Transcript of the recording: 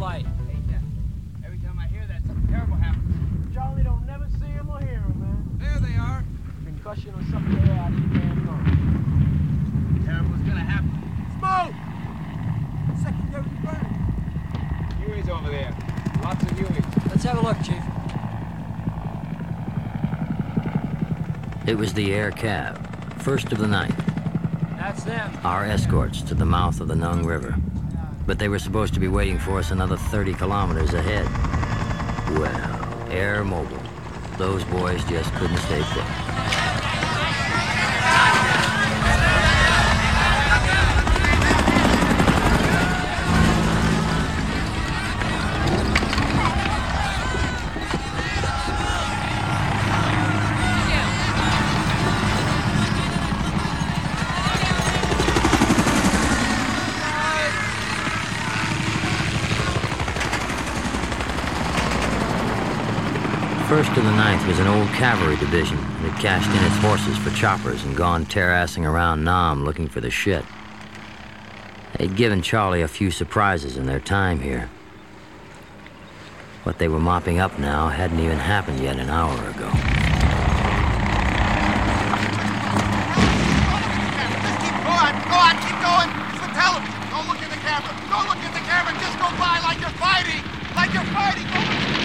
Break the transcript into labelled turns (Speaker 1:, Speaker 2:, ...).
Speaker 1: light.
Speaker 2: Hey, Jack. Every time I hear that, something terrible happens.
Speaker 3: Charlie don't never see him or hear him, man.
Speaker 4: There they are.
Speaker 3: Concussion or something there out of your damn lungs.
Speaker 2: Terrible's gonna happen.
Speaker 4: Smoke! Secondary burn.
Speaker 2: Huey's over there. Lots of Hueys.
Speaker 1: Let's have a look, Chief.
Speaker 5: It was the air cab, first of the night.
Speaker 1: That's them.
Speaker 5: Our escorts to the mouth of the Nung River. But they were supposed to be waiting for us another 30 kilometers ahead. Well, Air Mobile. Those boys just couldn't stay put. First of the Ninth was an old cavalry division that had cashed in its horses for choppers and gone tear-assing around Nam looking for the shit. They'd given Charlie a few surprises in their time here. What they were mopping up now hadn't even happened yet an hour ago.
Speaker 4: Go on, keep going. It's the television. Don't look in the camera. Don't look in the camera. Just go by like you're fighting. Like you're fighting. Go look in the